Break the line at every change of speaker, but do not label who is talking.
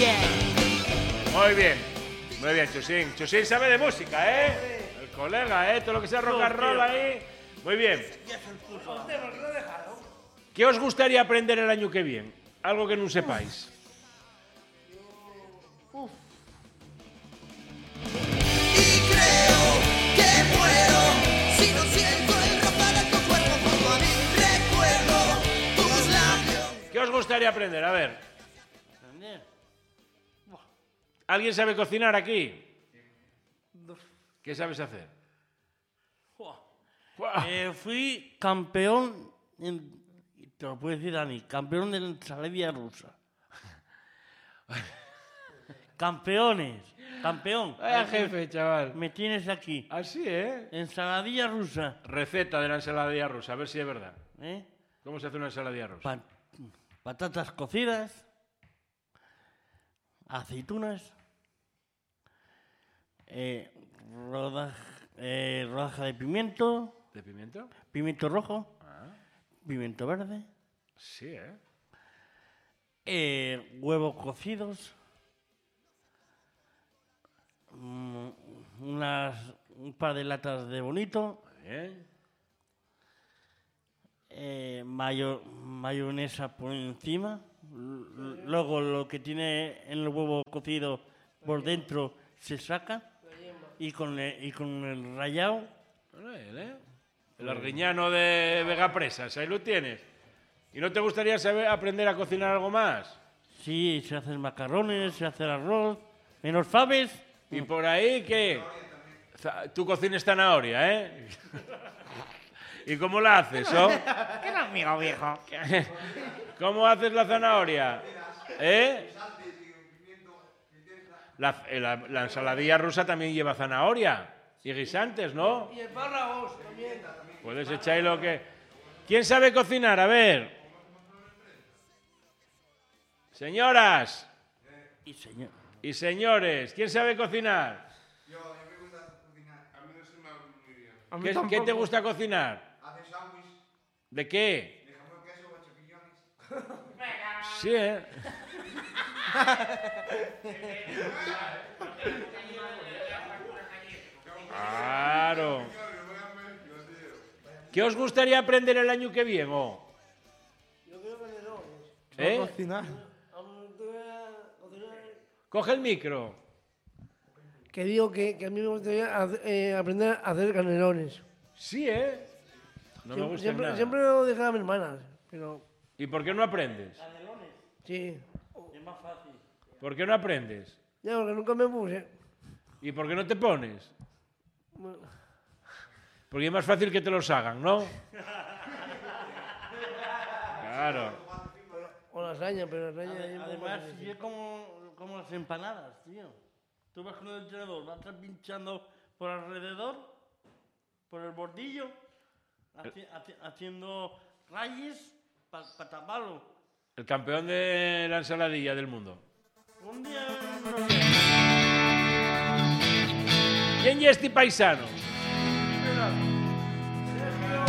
Muy bien, Chusín. Chusín sabe de música, ¿eh? El colega, ¿eh? Todo lo que sea rock and roll ahí. Muy bien. ¿Qué os gustaría aprender el año que viene? Algo que no sepáis. ¿Qué os gustaría aprender? A ver. ¿Alguien sabe cocinar aquí? ¿Qué sabes hacer?
Fui campeón, te lo puedo decir Dani, campeón de la ensaladilla rusa. Campeón.
Vaya jefe, chaval.
Me tienes aquí.
Así, ¿eh?
Ensaladilla rusa.
Receta de la ensaladilla rusa, a ver si es verdad.
¿Eh?
¿Cómo se hace una ensaladilla rusa?
Patatas cocidas, aceitunas, rodaja de pimiento.
¿De pimiento?
Pimiento rojo. Pimiento verde.
Sí,
huevos cocidos. Un par de latas de bonito.
Bien.
Mayonesa por encima. Luego lo que tiene en el huevo cocido por dentro se saca. Y con el rallado.
El arguiñano de Vegapresas, ahí lo tienes. ¿Y no te gustaría aprender a cocinar algo más?
Sí, se hacen macarrones, se hace arroz, menos faves.
¿Y por ahí qué? Tú cocinas zanahoria, ¿eh? ¿Y cómo la haces, oh?
¿Qué no, amigo viejo?
¿Cómo haces la zanahoria? ¿Eh? La ensaladilla rusa también lleva zanahoria y guisantes, ¿no?
Y espárragos también.
Puedes echar lo que... ¿Quién sabe cocinar? A ver. Señoras. Y señores. ¿Quién sabe cocinar?
Yo, a mí me gusta cocinar. A mí no se me da muy bien.
¿Qué te gusta cocinar?
Hacer sándwich.
¿De qué?
De jamón, queso o champiñones.
Sí, ¿eh? Claro. ¿Qué os gustaría aprender el año que viene?
Yo quiero canelones.
¿Eh?
Cocinar.
Coge el micro.
Que digo que a mí me gustaría aprender a hacer canelones.
Sí, ¿eh? No me gusta nada.
Siempre lo dejaba a mis hermanas, pero
¿Y por qué no aprendes?
sí.
Es más fácil.
¿Por qué no aprendes?
Ya, porque nunca me puse.
¿Y por qué no te pones? Porque es más fácil que te los hagan, ¿no? Claro.
O lasaña, pero lasaña...
Además, es como las empanadas, tío. Tú vas con el tenedor, vas pinchando por alrededor, por el bordillo, haciendo rayes para taparlo.
El campeón de la ensaladilla del mundo.
Un día...
¿Quién es este paisano?